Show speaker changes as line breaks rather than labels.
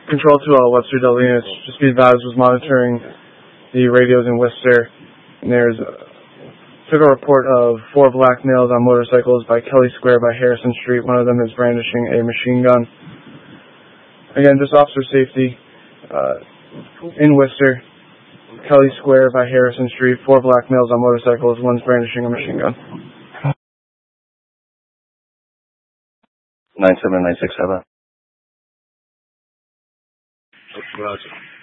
Control to Webster Delta units. Just be advised, was monitoring the radios in Worcester, and took a report of 4 black males on motorcycles by Kelly Square by Harrison Street. One of them is brandishing a machine gun. Again, just officer safety in Worcester, Kelly Square by Harrison Street, 4 black males on motorcycles, one's brandishing a machine gun.
97967.
Roger.